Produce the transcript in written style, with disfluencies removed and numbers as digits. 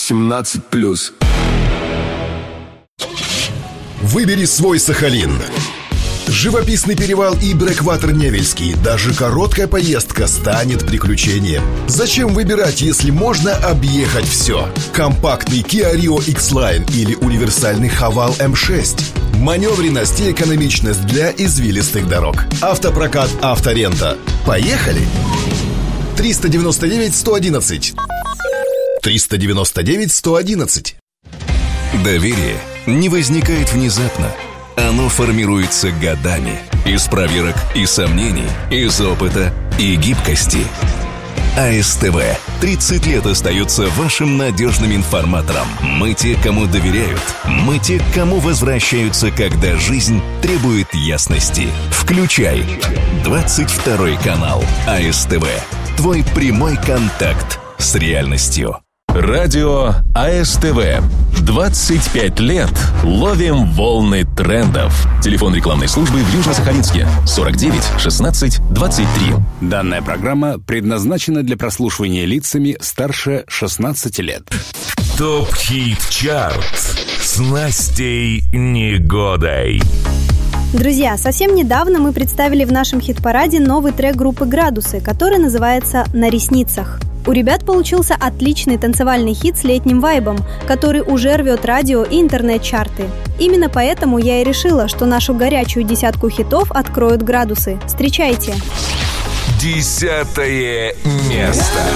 18+. Выбери свой Сахалин. Живописный перевал и Брэкватер Невельский. Даже короткая поездка станет приключением. Зачем выбирать, если можно объехать все? Компактный Kia Rio X-Line или универсальный Haval M6. Маневренность и экономичность для извилистых дорог. Автопрокат «Авторента». Поехали! 399-111. 399-111. Доверие не возникает внезапно. Оно формируется годами. Из проверок и сомнений, из опыта и гибкости. АСТВ 30 лет остается вашим надежным информатором. Мы те, кому доверяют. Мы те, к кому возвращаются, когда жизнь требует ясности. Включай 22 канал АСТВ. Твой прямой контакт с реальностью. Радио АСТВ. 25 лет ловим волны трендов. Телефон рекламной службы в Южно-Сахалинске 49 16 23. Данная программа предназначена для прослушивания лицами старше 16 лет. ТОП-хит-чарт с Настей Негодой. Друзья, совсем недавно мы представили в нашем хит-параде новый трек группы «Градусы», который называется «На ресницах». У ребят получился отличный танцевальный хит с летним вайбом, который уже рвет радио и интернет-чарты. Именно поэтому я и решила, что нашу горячую десятку хитов откроют «Градусы». Встречайте! 10 место.